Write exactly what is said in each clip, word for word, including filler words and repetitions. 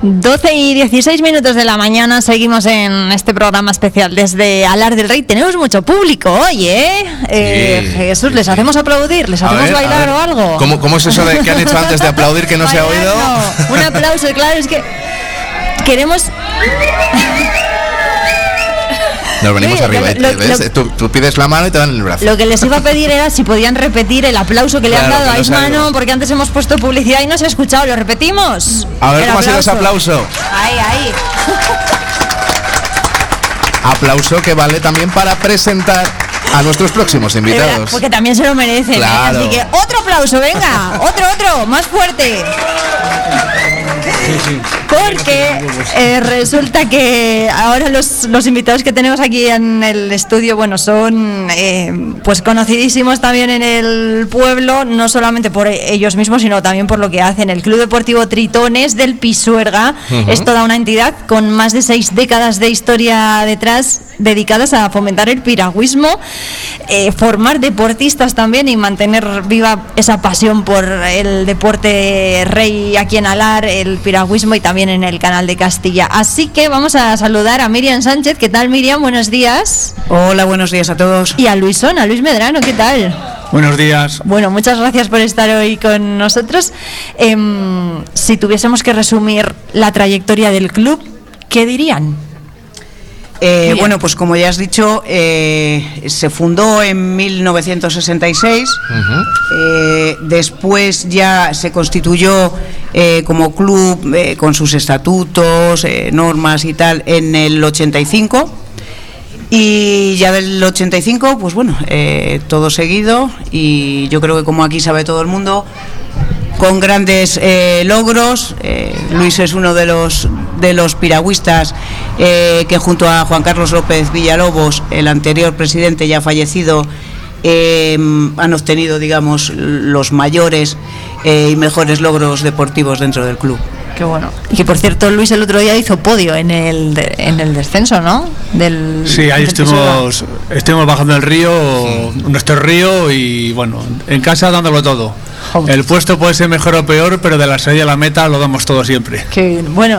doce y dieciséis minutos de la mañana, seguimos en este programa especial desde Alar del Rey. Tenemos mucho público hoy, ¿eh? eh sí, Jesús, sí, ¿les sí. hacemos aplaudir? ¿Les a hacemos ver, bailar o algo? ¿Cómo, ¿Cómo es eso de que han hecho antes de aplaudir que no se ha oído? Un aplauso, claro, es que queremos... Nos venimos sí, arriba, lo, ¿ves? Lo, tú, tú pides la mano y te dan el brazo. Lo que les iba a pedir era si podían repetir el aplauso que claro, le han dado a Ismano, porque antes hemos puesto publicidad y no se ha escuchado. ¿Lo repetimos? A ver el cómo aplauso. ha sido ese aplauso. Ahí, ahí. Aplauso que vale también para presentar a nuestros próximos invitados. Porque también se lo merecen. Claro. ¿eh? Así que otro aplauso, venga, otro, otro, más fuerte. Sí, sí. Porque eh, resulta que ahora los, los invitados que tenemos aquí en el estudio, bueno, son eh, pues conocidísimos también en el pueblo, no solamente por ellos mismos, sino también por lo que hacen. El Club Deportivo Tritones del Pisuerga uh-huh. es toda una entidad con más de seis décadas de historia detrás, dedicadas a fomentar el piragüismo, eh, formar deportistas también y mantener viva esa pasión por el deporte rey aquí en Alar, el piragüismo y también en el Canal de Castilla. Así que vamos a saludar a Miriam Sánchez. ¿Qué tal, Miriam? Buenos días. Hola, buenos días a todos. Y a Luisón, a Luis Medrano, ¿qué tal? Buenos días. Bueno, muchas gracias por estar hoy con nosotros. Eh, si tuviésemos que resumir la trayectoria del club, ¿qué dirían? Eh, bueno, pues como ya has dicho, eh, se fundó en mil novecientos sesenta y seis, uh-huh. eh, después ya se constituyó eh, como club eh, con sus estatutos, eh, normas y tal, en el ochenta y cinco, y ya del ochenta y cinco, pues bueno, eh, todo seguido, y yo creo que como aquí sabe todo el mundo, con grandes eh, logros. eh, Luis es uno de los de los piragüistas eh, que junto a Juan Carlos López Villalobos, el anterior presidente ya fallecido, eh, han obtenido, digamos, los mayores eh, y mejores logros deportivos dentro del club. Qué bueno. Y que por cierto, Luis el otro día hizo podio en el de, en el descenso, ¿no? Del, sí, ahí del estuvimos, estuvimos bajando el río, sí. nuestro río, y bueno, en casa dándolo todo. El puesto puede ser mejor o peor, pero de la salida a la meta lo damos todo siempre. Qué bien. Bueno,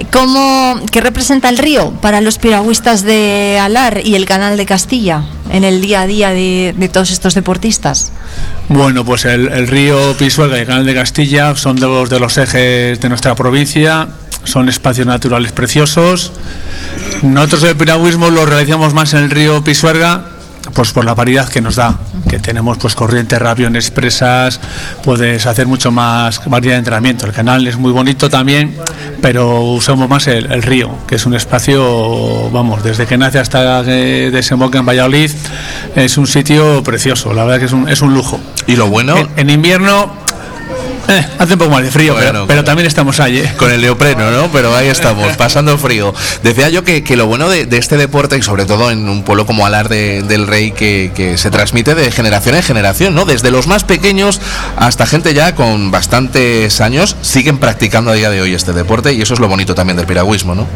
¿cómo, ¿qué representa el río para los piragüistas de Alar y el Canal de Castilla en el día a día de, de todos estos deportistas? Bueno, pues el, el río Pisuerga y el Canal de Castilla son de los, de los ejes de nuestra provincia, son espacios naturales preciosos. Nosotros el piragüismo lo realizamos más en el río Pisuerga, pues por la variedad que nos da, que tenemos pues corrientes raviones presas, puedes hacer mucho más variedad de entrenamiento. El canal es muy bonito también, pero usamos más el, el río, que es un espacio, vamos, desde que nace hasta que desemboca en Valladolid, es un sitio precioso, la verdad que es un, es un lujo. Y lo bueno... En, en invierno... Eh, hace un poco más de frío, bueno, pero, pero también estamos ahí, ¿eh? Con el neopreno, ¿no? Pero ahí estamos, pasando frío. Decía yo que, que lo bueno de, de este deporte, y sobre todo en un pueblo como Alar de, del Rey, que, que se transmite de generación en generación, ¿no? Desde los más pequeños hasta gente ya con bastantes años, siguen practicando a día de hoy este deporte, y eso es lo bonito también del piragüismo, ¿no?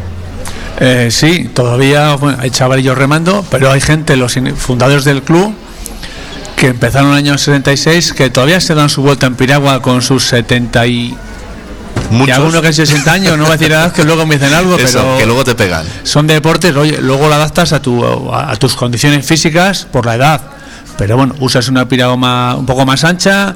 Eh, sí, todavía bueno, hay chavalillos remando, pero hay gente, los fundadores del club, que empezaron en el año sesenta y seis, que todavía se dan su vuelta en piragua con sus setenta y... Muchos. Y algunos que sesenta años, no voy a decir edad, que luego me dicen algo, Eso, pero... que luego te pegan. Son deportes, oye, luego lo adaptas a, tu, a, a tus condiciones físicas por la edad. Pero bueno, usas una piragua un poco más ancha,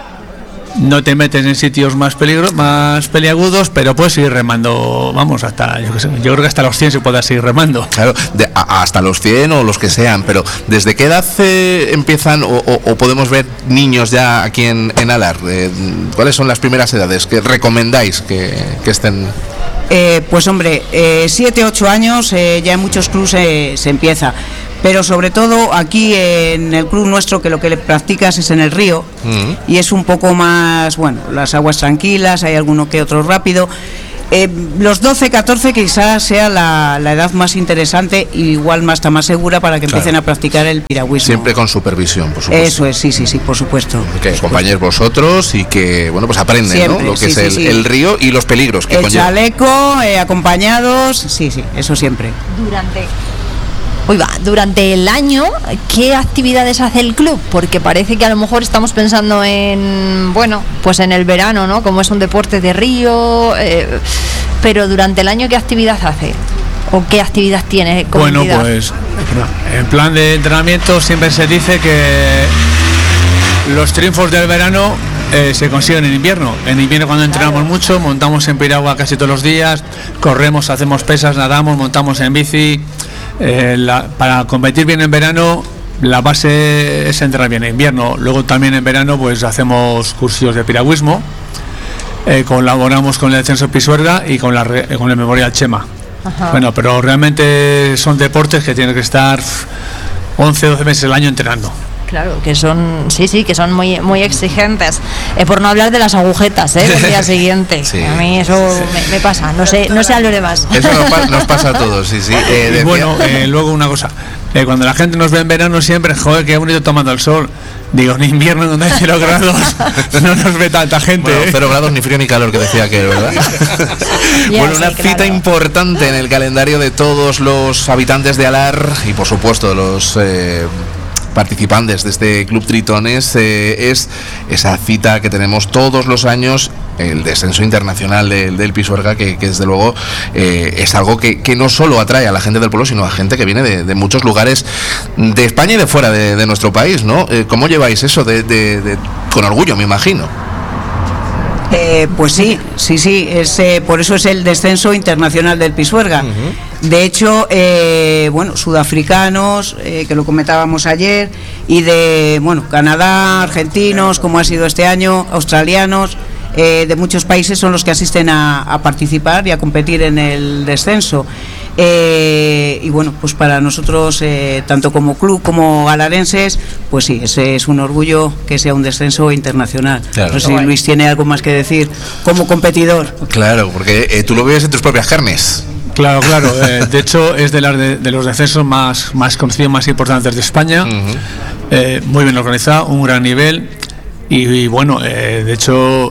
no te metes en sitios más peligro, más peliagudos, pero puedes seguir remando, vamos, hasta, yo, que sé, yo creo que hasta los cien se puede seguir remando. Claro, de, a, hasta los cien o los que sean, pero ¿desde qué edad eh, empiezan o, o, o podemos ver niños ya aquí en, en Alar? Eh, ¿Cuáles son las primeras edades que recomendáis que, que estén...? Eh, pues hombre, eh, siete, ocho años eh, ya en muchos clubes eh, se empieza, pero sobre todo aquí en el club nuestro, que lo que le practicas es en el río, uh-huh. y es un poco más, bueno, las aguas tranquilas, hay alguno que otro rápido. Eh, los doce, catorce quizás sea la, la edad más interesante, y igual más está más segura para que claro. empiecen a practicar el piragüismo. Siempre con supervisión, por supuesto. Eso es, sí, sí, sí, por supuesto. Que por compañeros supuesto. vosotros y que, bueno, pues aprenden, Siempre, ¿no? Lo que sí, es sí, el, sí. el río y los peligros que el conlleva. El chaleco, eh, acompañados, sí, sí, eso siempre. Durante... Uy, va, durante el año, ¿qué actividades hace el club? Porque parece que a lo mejor estamos pensando en, bueno, pues en el verano, ¿no? Como es un deporte de río, eh, pero durante el año, ¿qué actividad hace? ¿O qué actividad tiene como Bueno, entidad? pues en plan de entrenamiento siempre se dice que los triunfos del verano eh, se consiguen en invierno. En invierno, cuando entrenamos claro. mucho, montamos en piragua casi todos los días, corremos, hacemos pesas, nadamos, montamos en bici. Eh, la, para competir bien en verano, la base es entrenar bien en invierno. Luego también en verano pues hacemos cursos de piragüismo, eh, colaboramos con el Descenso Pisuerga y con, la, con el Memorial Chema. Ajá. Bueno, pero realmente son deportes que tienen que estar once, doce meses al año entrenando. Claro, que son, sí, sí, que son muy muy exigentes. Eh, por no hablar de las agujetas, ¿eh? Del día siguiente. Sí. A mí eso me, me pasa, no sé, no sé a los demás. Eso nos, pa- nos pasa a todos, sí, sí. Eh, decía... Bueno, eh, luego una cosa. Eh, cuando la gente nos ve en verano siempre, joder, qué bonito tomando el sol. Digo, en invierno donde hay cero grados no nos ve tanta gente. Bueno, ¿eh? cero grados ni frío ni calor, que decía aquel, ¿verdad? Ya, bueno, una sí, cita claro. importante en el calendario de todos los habitantes de Alar y, por supuesto, los eh, participantes de este Club Tritones eh, es esa cita que tenemos todos los años, el descenso internacional del, del Pisuerga, que, que desde luego eh, es algo que, que no solo atrae a la gente del pueblo, sino a gente que viene de, de muchos lugares de España y de fuera de, de nuestro país, ¿no? Eh, ¿Cómo lleváis eso? De, de, de, con orgullo, me imagino. Eh, pues sí, sí, sí, es, eh, por eso es el descenso internacional del Pisuerga. Uh-huh. De hecho, eh, bueno, sudafricanos, eh, que lo comentábamos ayer, y de, bueno, Canadá, argentinos, como ha sido este año, australianos, eh, de muchos países son los que asisten a, a participar y a competir en el descenso. Eh, y bueno, pues para nosotros, eh, tanto como club como alarenses, pues sí, ese es un orgullo que sea un descenso internacional. Claro. No sé si Luis tiene algo más que decir como competidor. Claro, porque eh, tú lo vives en tus propias carnes. Claro, claro. Eh, de hecho, es de, las de, de los descensos más, más conocidos, más importantes de España. Uh-huh. Eh, muy bien organizado, un gran nivel. Y, y bueno, eh, de hecho,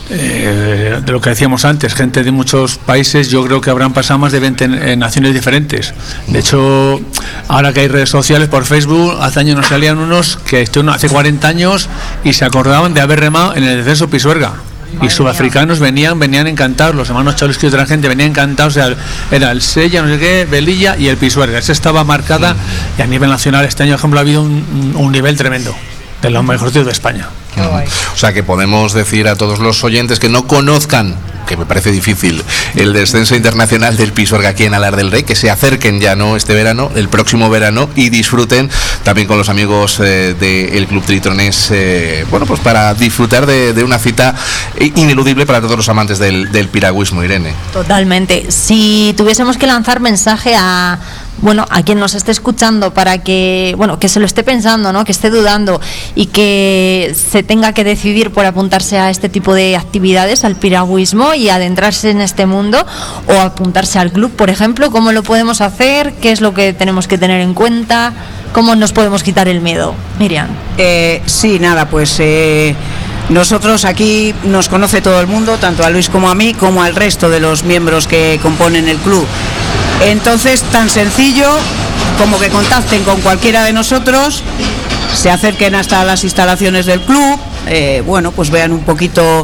eh, de lo que decíamos antes, gente de muchos países, yo creo que habrán pasado más de veinte eh, naciones diferentes. De hecho, ahora que hay redes sociales por Facebook, hace años nos salían unos que estuvieron hace cuarenta años y se acordaban de haber remado en el descenso Pisuerga. Y sudafricanos venían, venían encantados, los hermanos Chalusky y otra gente venían encantados, o sea, era el Sella, no sé qué, Velilla y el Pisuerga. Esa estaba marcada y a nivel nacional este año, por ejemplo, ha habido un, un nivel tremendo, de los mejores tíos de España. O sea que podemos decir a todos los oyentes que no conozcan, que me parece difícil, el descenso internacional del Pisuerga aquí en Alar del Rey, que se acerquen ya no este verano, el próximo verano, y disfruten también con los amigos eh, del Club Tritones, eh, bueno, pues para disfrutar de, de una cita ineludible para todos los amantes del, del piragüismo, Irene. Totalmente. Si tuviésemos que lanzar mensaje a bueno, a quien nos esté escuchando para que, bueno, que se lo esté pensando, ¿no? Que esté dudando y que se tenga que decidir por apuntarse a este tipo de actividades, al piragüismo y adentrarse en este mundo, o apuntarse al club, por ejemplo, ¿cómo lo podemos hacer? ¿Qué es lo que tenemos que tener en cuenta? ¿Cómo nos podemos quitar el miedo? Miriam. Eh, sí, nada, pues eh, nosotros aquí nos conoce todo el mundo, tanto a Luis como a mí, como al resto de los miembros que componen el club. Entonces, tan sencillo como que contacten con cualquiera de nosotros, se acerquen hasta las instalaciones del club, eh, bueno, pues vean un poquito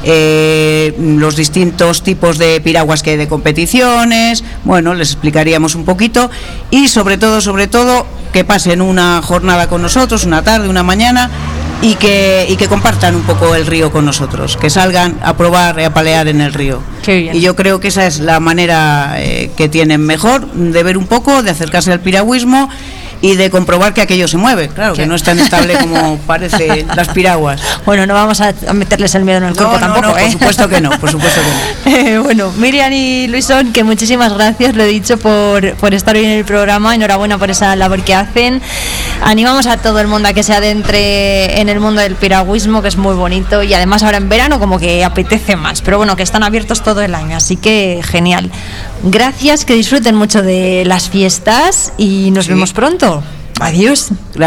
eh, los distintos tipos de piraguas que hay de competiciones, bueno, les explicaríamos un poquito y sobre todo, sobre todo, que pasen una jornada con nosotros, una tarde, una mañana, y que y que compartan un poco el río con nosotros, que salgan a probar y a palear en el río. Qué bien. Y yo creo que esa es la manera eh, que tienen mejor de ver un poco, de acercarse al piragüismo y de comprobar que aquello se mueve, claro, ¿Qué? Que no es tan estable como parece las piraguas. Bueno, no vamos a meterles el miedo en el no, cuerpo no, tampoco, no, ¿eh? por supuesto que no, por supuesto que no. Eh, bueno, Miriam y Luisón, que muchísimas gracias, lo he dicho, por, por estar hoy en el programa, enhorabuena por esa labor que hacen. Animamos a todo el mundo a que se adentre en el mundo del piragüismo, que es muy bonito, y además ahora en verano como que apetece más, pero bueno, que están abiertos todo el año, así que genial. Gracias, que disfruten mucho de las fiestas y nos sí. vemos pronto. Adiós.